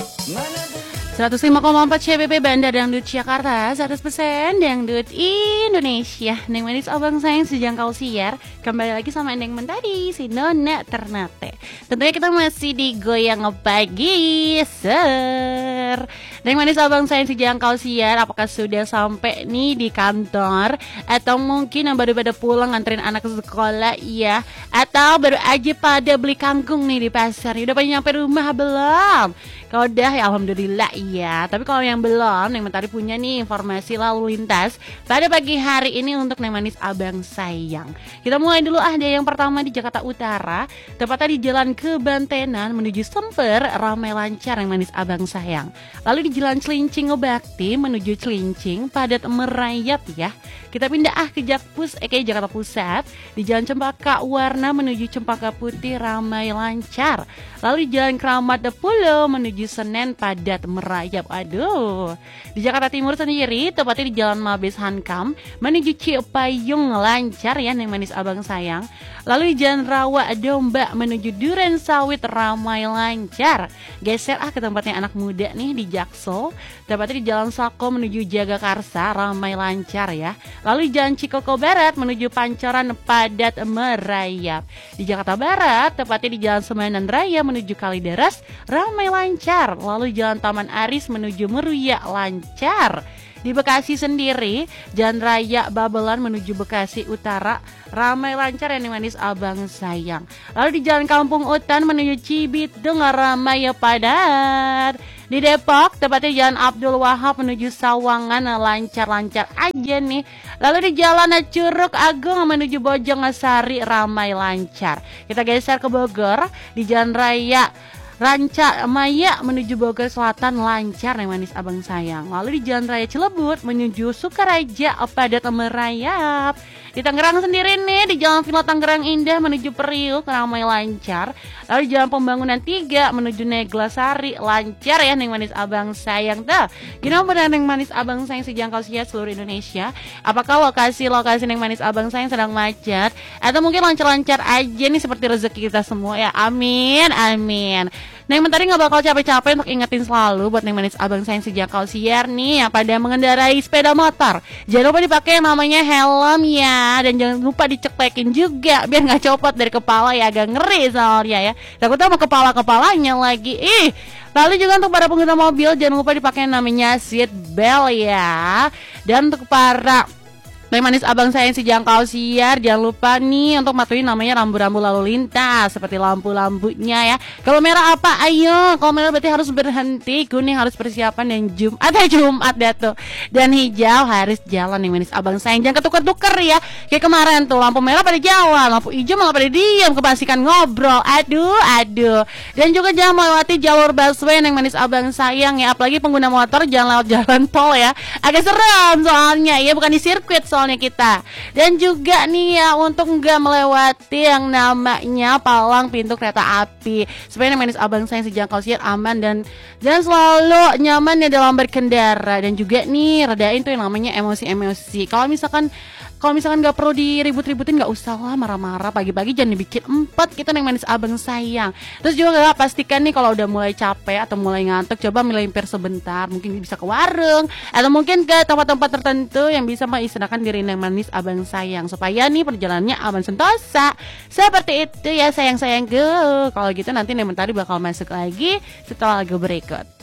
105,4 CBB Bandar Dangdut Jakarta, 100% Dangdut Indonesia. Neng manis abang sayang sejangkau siar. Kembali lagi sama Neng Mentari, si Nona Ternate. Tentunya kita masih di Goyang Pagi Neng manis abang sayang sejangkau siar. Apakah sudah sampai nih di kantor? Atau mungkin yang baru pada pulang nganterin anak ke sekolah ya? Atau baru aja pada beli kangkung nih di pasar? Udah pada nyampe rumah belum? Kalau udah ya alhamdulillah iya. Tapi kalau yang belum, Neng Mentari punya nih informasi lalu lintas pada pagi hari ini untuk Neng Manis Abang Sayang. Kita mulai dulu dari yang pertama di Jakarta Utara, tepatnya di Jalan Kebantenan menuju Semper, ramai lancar Neng Manis Abang Sayang. Lalu di Jalan Cilincing Ngebakti menuju Cilincing padat merayap ya. Kita pindah ke Jakarta Pusat, di Jalan Cempaka Warna menuju Cempaka Putih ramai lancar. Lalu di Jalan Keramat Pulau menuju Senen padat merayap. Aduh. Di Jakarta Timur sendiri, tepatnya di Jalan Mabes Hankam menuju Cipayung lancar ya Neng Manis Abang Sayang. Lalu di Jalan Rawa Domba menuju Duren Sawit ramai lancar. Geser ke tempatnya anak muda nih di Jaksel, tepatnya di Jalan Sako menuju Jagakarsa ramai lancar ya. Lalu di Jalan Cikoko Barat menuju Pancoran padat merayap. Di Jakarta Barat, tepatnya di Jalan Semanan Raya menuju Kalideres ramai lancar. Lalu Jalan Taman Aris menuju Meruya lancar. Di Bekasi sendiri, Jalan Raya Babelan menuju Bekasi Utara ramai lancar ya Neng Manis Abang Sayang. Lalu di Jalan Kampung Utan menuju Cibitung ramai ya padat. Di Depok, tepatnya Jalan Abdul Wahab menuju Sawangan lancar-lancar aja nih. Lalu di Jalan Curug Agung menuju Bojongasari ramai lancar. Kita geser ke Bogor, di Jalan Raya Ranca Maya menuju Bogor Selatan lancar Neng Manis Abang Sayang. Lalu di Jalan Raya Cilebut menuju Sukaraja padat merayap. Di Tangerang sendiri nih, di Jalan Villa Tangerang Indah menuju Priuk ramai lancar. Lalu di Jalan Pembangunan 3 menuju Neglasari lancar ya Neng Manis Abang Sayang. Tuh, gimana benar Neng Manis Abang Sayang sejangkau siar seluruh Indonesia? Apakah lokasi-lokasi Neng Manis Abang Sayang sedang macet? Atau mungkin lancar-lancar aja nih seperti rezeki kita semua ya? Amin, amin. Neng Mentari gak bakal capek-capek untuk ingetin selalu buat Neng Manis Abang Sayang sejangkau siar nih yang pada mengendarai sepeda motor. Jangan lupa dipakai yang namanya helm ya. Dan jangan lupa diceklekin juga biar gak copot dari kepala ya. Agak ngeri soalnya ya. Takutnya sama kepala-kepalanya lagi. Lalu juga untuk para pengguna mobil jangan lupa dipakai yang namanya seat belt ya. Dan untuk para Neng Manis Abang Sayang sejangkau siar, jangan lupa nih untuk matuin namanya rambu-rambu lalu lintas seperti lampu-lampunya ya. Kalau merah apa? Ayo, kalau merah berarti harus berhenti, kuning harus persiapan, dan Jumat dah tuh. Dan hijau harus jalan Neng Manis Abang Sayang. Jangan ketuker-tuker ya. Kayak kemarin tuh lampu merah pada jalan, lampu hijau malah pada diam, kebansikan ngobrol. Aduh. Dan juga jangan melewati jalur busway Neng Manis Abang Sayang ya. Apalagi pengguna motor jangan lewat jalan tol ya. Agak serem soalnya ya, bukan di sirkuit soalnya kita. Dan juga nih ya untuk nggak melewati yang namanya palang pintu kereta api supaya Neng Manis Abang Sayang sejangkau siar aman dan selalu nyaman ya dalam berkendara. Dan juga nih redain tuh yang namanya emosi-emosi. Kalau misalkan nggak perlu diribut-ributin, nggak usah lah marah-marah pagi-pagi, jangan dibikin empat kita Neng Manis Abang Sayang. Terus juga pastikan nih kalau udah mulai capek atau mulai ngantuk, coba melipir sebentar, mungkin bisa ke warung atau mungkin ke tempat-tempat tertentu yang bisa mengistirahatkan diri Neng Manis Abang Sayang supaya nih perjalanannya aman sentosa. Seperti itu ya sayang-sayangku. Kalau gitu nanti Neng Mentari bakal masuk lagi setelah lagu berikut.